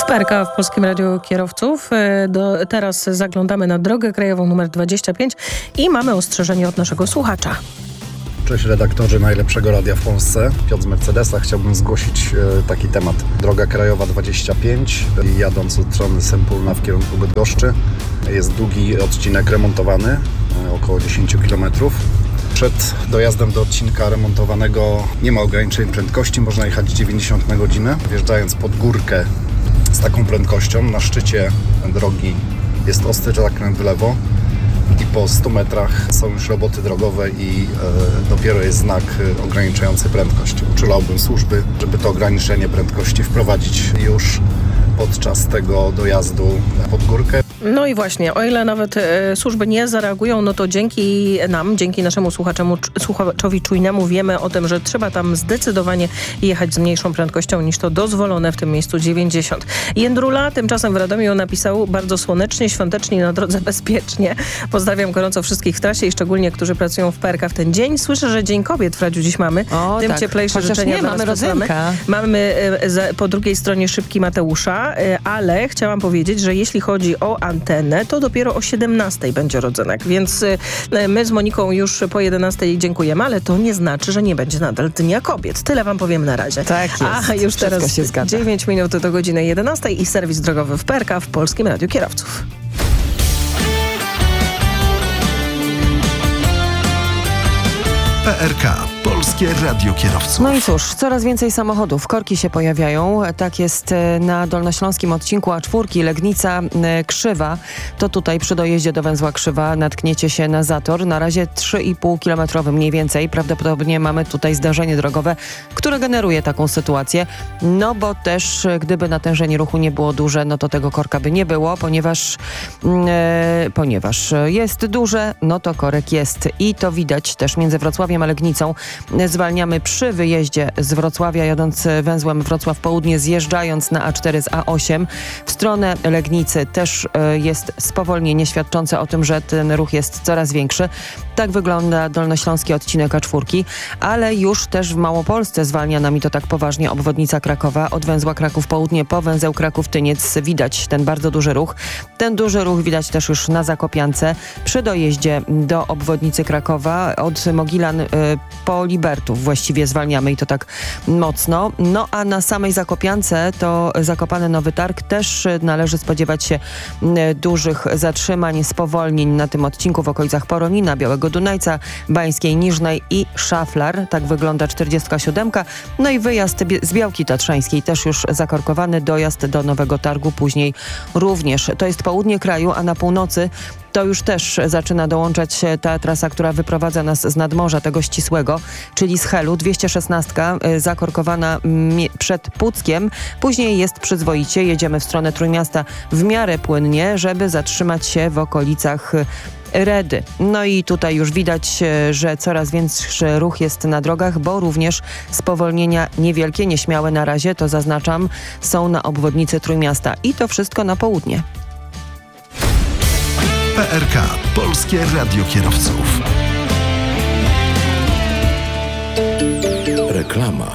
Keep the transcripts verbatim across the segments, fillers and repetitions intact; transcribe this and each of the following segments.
W P R K w Polskim Radiu Kierowców. Do, teraz zaglądamy na drogę krajową numer dwadzieścia pięć i mamy ostrzeżenie od naszego słuchacza. Cześć redaktorzy najlepszego radia w Polsce. Piotr z Mercedesa. Chciałbym zgłosić e, taki temat. Droga krajowa dwadzieścia pięć, jadąc od strony Sępólna w kierunku Bydgoszczy. Jest długi odcinek remontowany, e, około dziesięć kilometrów. Przed dojazdem do odcinka remontowanego nie ma ograniczeń prędkości, można jechać dziewięćdziesiąt na godzinę. Wjeżdżając pod górkę z taką prędkością, na szczycie drogi jest ostry zakręt w lewo i po stu metrach są już roboty drogowe i e, dopiero jest znak ograniczający prędkość. Uczulałbym służby, żeby to ograniczenie prędkości wprowadzić już podczas tego dojazdu pod górkę. No i właśnie, o ile nawet e, służby nie zareagują, no to dzięki nam, dzięki naszemu słuchaczemu, słuchaczowi czujnemu wiemy o tym, że trzeba tam zdecydowanie jechać z mniejszą prędkością niż to dozwolone w tym miejscu dziewięćdziesiąt. Jędrula tymczasem w Radomiu napisał bardzo słonecznie, świątecznie, na drodze bezpiecznie. Pozdrawiam gorąco wszystkich w trasie i szczególnie, którzy pracują w P R K w ten dzień. Słyszę, że Dzień Kobiet w Radiu dziś mamy. O, Tym tak. cieplejsze Chociaż życzenia nie, dla mamy nas rodzynka. Mamy e, za, po drugiej stronie szybki Mateusza, e, ale chciałam powiedzieć, że jeśli chodzi o antenę, to dopiero o siedemnastej będzie rodzynek, więc y, my z Moniką już po jedenastej dziękujemy, ale to nie znaczy, że nie będzie nadal Dnia Kobiet. Tyle wam powiem na razie. Tak jest. A już Wszystko teraz się zgadza. dziewięć minut do godziny jedenastej i serwis drogowy w P R K w Polskim Radiu Kierowców. P R K. Polskie Radio Kierowców. No i cóż, coraz więcej samochodów. Korki się pojawiają. Tak jest na dolnośląskim odcinku A cztery, Legnica-Krzywa. To tutaj przy dojeździe do węzła Krzywa natkniecie się na zator. Na razie trzy i pół kilometrowy mniej więcej. Prawdopodobnie mamy tutaj zdarzenie drogowe, które generuje taką sytuację. No bo też gdyby natężenie ruchu nie było duże, no to tego korka by nie było, ponieważ, e, ponieważ jest duże, no to korek jest. I to widać też między Wrocławiem a Legnicą. Zwalniamy przy wyjeździe z Wrocławia, jadąc węzłem Wrocław Południe, zjeżdżając na A cztery z A osiem. W stronę Legnicy też y, jest spowolnienie świadczące o tym, że ten ruch jest coraz większy. Tak wygląda dolnośląski odcinek A cztery, ale już też w Małopolsce zwalnia nami to tak poważnie obwodnica Krakowa. Od węzła Kraków Południe po węzeł Kraków-Tyniec widać ten bardzo duży ruch. Ten duży ruch widać też już na Zakopiance. Przy dojeździe do obwodnicy Krakowa od Mogilan y, po Libertów właściwie zwalniamy i to tak mocno. No a na samej Zakopiance to Zakopane Nowy Targ też należy spodziewać się dużych zatrzymań, spowolnień na tym odcinku w okolicach Poronina, Białego Dunajca, Bańskiej Niżnej i Szaflar. Tak wygląda czterdziestka siódemka. No i wyjazd z Białki Tatrzańskiej też już zakorkowany. Dojazd do Nowego Targu później również. To jest południe kraju, a na północy to już też zaczyna dołączać się ta trasa, która wyprowadza nas z nadmorza tego ścisłego, czyli z Helu. dwieście szesnastka zakorkowana przed Puckiem. Później jest przyzwoicie. Jedziemy w stronę Trójmiasta w miarę płynnie, żeby zatrzymać się w okolicach Redy. No i tutaj już widać, że coraz większy ruch jest na drogach, bo również spowolnienia niewielkie, nieśmiałe na razie, to zaznaczam, są na obwodnicy Trójmiasta. I to wszystko na południe. P R K. Polskie Radio Kierowców. Reklama.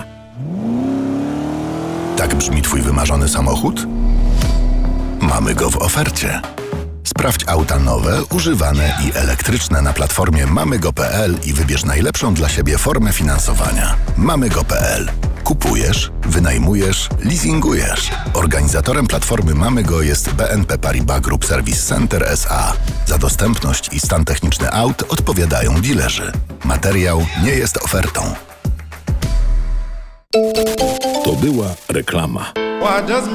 Tak brzmi twój wymarzony samochód? Mamy go w ofercie. Sprawdź auta nowe, używane i elektryczne na platformie mamygo kropka p l i wybierz najlepszą dla siebie formę finansowania. mamygo kropka p l. Kupujesz, wynajmujesz, leasingujesz. Organizatorem platformy Mamygo jest B N P Paribas Group Service Center S A. Za dostępność i stan techniczny aut odpowiadają dilerzy. Materiał nie jest ofertą. To była reklama.